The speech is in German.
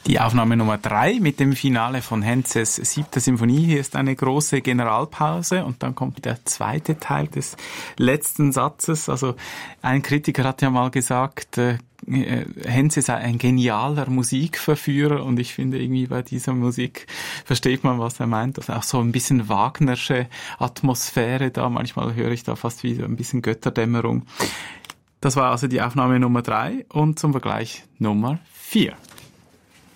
Die Aufnahme Nummer 3 mit dem Finale von Henzes 7. Symphonie. Hier ist eine große Generalpause und dann kommt der zweite Teil des letzten Satzes. Also ein Kritiker hat ja mal gesagt, Henze sei ein genialer Musikverführer, und ich finde irgendwie bei dieser Musik versteht man, was er meint. Also auch so ein bisschen Wagnersche Atmosphäre da. Manchmal höre ich da fast wie so ein bisschen Götterdämmerung. Das war also die Aufnahme Nummer 3 und zum Vergleich Nummer 4.